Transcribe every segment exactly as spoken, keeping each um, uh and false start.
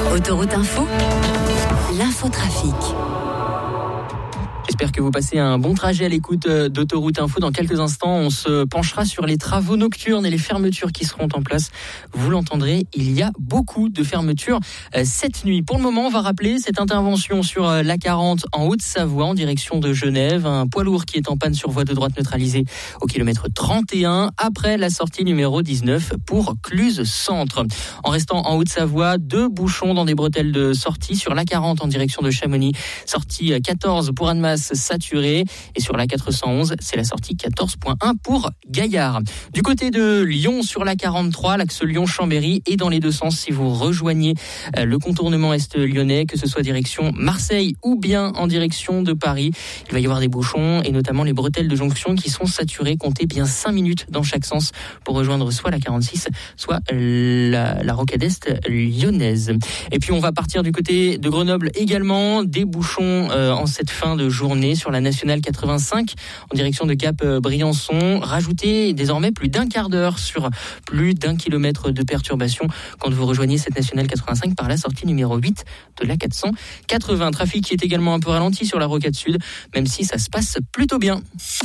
Autoroute Info, l'infotrafic. J'espère que vous passez un bon trajet à l'écoute d'Autoroute Info. Dans quelques instants, on se penchera sur les travaux nocturnes et les fermetures qui seront en place. Vous l'entendrez, il y a beaucoup de fermetures cette nuit. Pour le moment, on va rappeler cette intervention sur l'A quarante en Haute-Savoie en direction de Genève. Un poids lourd qui est en panne sur voie de droite neutralisée au kilomètre trente et un après la sortie numéro dix-neuf pour Cluse Centre. En restant en Haute-Savoie, deux bouchons dans des bretelles de sortie sur l'A quarante en direction de Chamonix. Sortie quatorze pour Annemasse saturée, et sur la quatre cent onze, c'est la sortie quatorze point un pour Gaillard. Du côté de Lyon, sur la quarante-trois, l'axe Lyon-Chambéry, et dans les deux sens, si vous rejoignez le contournement est lyonnais, que ce soit direction Marseille ou bien en direction de Paris, il va y avoir des bouchons, et notamment les bretelles de jonction qui sont saturées. Comptez bien cinq minutes dans chaque sens pour rejoindre soit la quarante-six, soit la, la rocade est lyonnaise. Et puis on va partir du côté de Grenoble également, des bouchons euh, en cette fin de journée sur la nationale quatre-vingt-cinq en direction de Cap-Briançon. Rajoutez désormais plus d'un quart d'heure sur plus d'un kilomètre de perturbation quand vous rejoignez cette nationale quatre-vingt-cinq par la sortie numéro huit de la quatre cent quatre-vingts. Trafic qui est également un peu ralenti sur la rocade sud, même si ça se passe plutôt bien.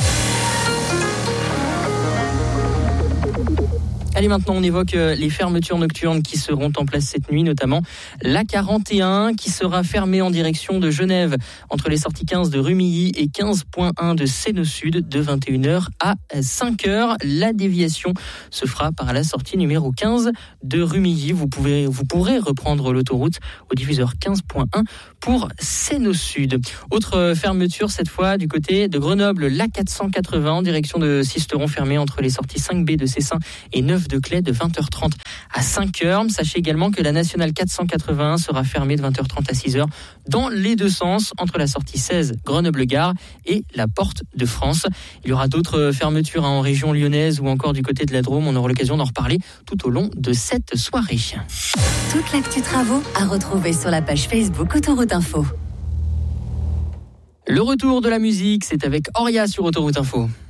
Allez, maintenant on évoque les fermetures nocturnes qui seront en place cette nuit, notamment l'A quarante et un qui sera fermée en direction de Genève entre les sorties quinze de Rumilly et quinze point un de Seine Sud de vingt et une heures à cinq heures. La déviation se fera par la sortie numéro quinze de Rumilly. Vous pouvez, vous pourrez reprendre l'autoroute au diffuseur quinze point un pour Seine Sud. Autre fermeture cette fois du côté de Grenoble, l'A quatre cent quatre-vingts en direction de Sisteron, fermée entre les sorties cinq B de Cessin et neuf de Claye de vingt heures trente à cinq heures. Sachez également que la nationale quatre cent quatre-vingt-un sera fermée de vingt heures trente à six heures dans les deux sens entre la sortie seize Grenoble-Gare et la Porte de France. Il y aura d'autres fermetures en région lyonnaise ou encore du côté de la Drôme. On aura l'occasion d'en reparler tout au long de cette soirée. Toute l'actu travaux à retrouver sur la page Facebook Autoroute Info. Le retour de la musique, c'est avec Auria sur Autoroute Info.